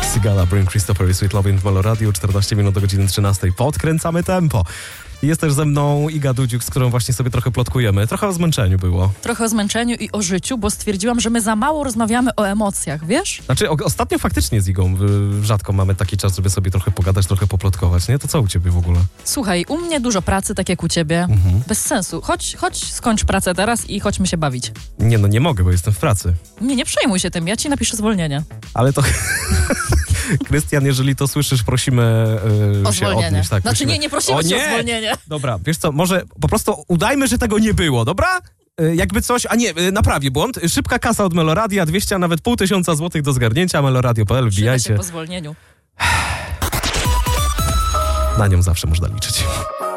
Sigala, Bring Christopher i Sweet Lovin' w Melo Radio, 14 minut do godziny 13. Podkręcamy tempo. Jest też ze mną Iga Dudziuk, z którą właśnie sobie trochę plotkujemy. Trochę o zmęczeniu było. Trochę o zmęczeniu i o życiu, bo stwierdziłam, że my za mało rozmawiamy o emocjach, wiesz? Znaczy, ostatnio faktycznie z Igą rzadko mamy taki czas, żeby sobie trochę pogadać, trochę poplotkować, nie? To co u ciebie w ogóle? Słuchaj, u mnie dużo pracy, tak jak u ciebie. Bez sensu. Chodź, skończ pracę teraz i chodźmy się bawić. Nie, no nie mogę, bo jestem w pracy. Nie przejmuj się tym, ja ci napiszę zwolnienie. Ale to... Krystian, jeżeli to słyszysz, prosimy o się zwolnienie. odnieść. Tak, znaczy nie prosimy cię o zwolnienie. Dobra, wiesz co, może po prostu udajmy, że tego nie było, dobra? Jakby coś, a nie, naprawię błąd. Szybka kasa od Meloradia, 200, a nawet 500 złotych do zgarnięcia, meloradio.pl, wbijajcie. Przyda się po zwolnieniu. Na nią zawsze można liczyć.